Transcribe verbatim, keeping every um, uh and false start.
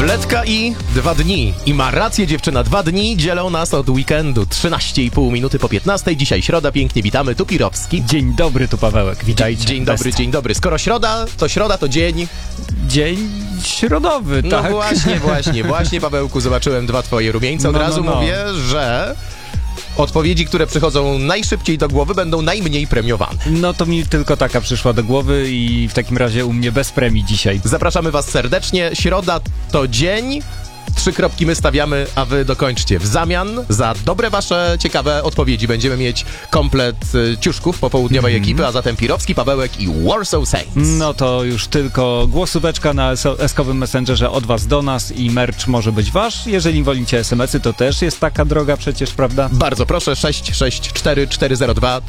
Wletka i dwa dni. I ma rację dziewczyna, dwa dni dzielą nas od weekendu. trzynaście i pół minuty po piętnastej. Dzisiaj środa, pięknie witamy, tu Pirowski. Dzień dobry, tu Pawełek, witajcie. Dzień dobry, dzień dobry. Skoro środa, to środa to dzień... Dzień środowy, no tak? No właśnie, właśnie, właśnie Pawełku, zobaczyłem dwa twoje rumieńce. Od no, razu no, no. mówię, że... odpowiedzi, które przychodzą najszybciej do głowy, będą najmniej premiowane. No to mi tylko taka przyszła do głowy i w takim razie u mnie bez premii dzisiaj. Zapraszamy was serdecznie. Środa to dzień. Trzy kropki my stawiamy, a wy dokończcie. W zamian za dobre wasze ciekawe odpowiedzi będziemy mieć komplet y, ciuszków popołudniowej mm. ekipy, a zatem Pirowski, Pawełek i Warsaw Saints. No to już tylko głosóweczka na eskowym messengerze od was do nas i merch może być wasz. Jeżeli wolicie es em esy, to też jest taka droga przecież, prawda? Bardzo proszę, sześć sześć cztery cztery zero dwa